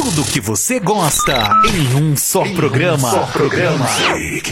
Tudo que você gosta em um só programa.